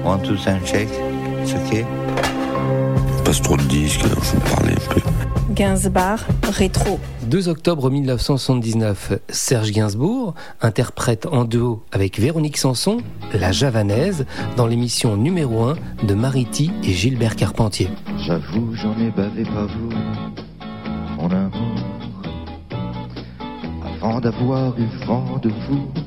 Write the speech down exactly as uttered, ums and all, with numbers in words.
One, two, sound check. It's okay. Passe trop de disques, alors je vais vous parler un peu. Gainsbourg, rétro. deux octobre mille neuf cent soixante-dix-neuf, Serge Gainsbourg interprète en duo avec Véronique Sanson, La Javanaise, dans l'émission numéro un de Mariti et Gilbert Carpentier. J'avoue, j'en ai bavé pas vous, mon amour, avant d'avoir eu vent de vous.